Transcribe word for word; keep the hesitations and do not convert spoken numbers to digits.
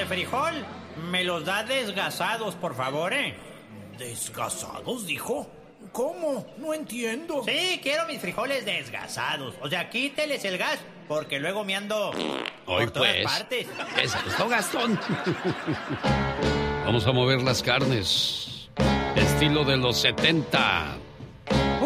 de frijol me los da desgasados, por favor, ¿eh? ¿Desgasados, dijo? ¿Cómo? No entiendo. Sí, quiero mis frijoles desgasados. O sea, quíteles el gas, porque luego me ando Hoy por todas pues. partes. ¿Qué es esto, Gastón? Vamos a mover las carnes. Estilo de los setenta.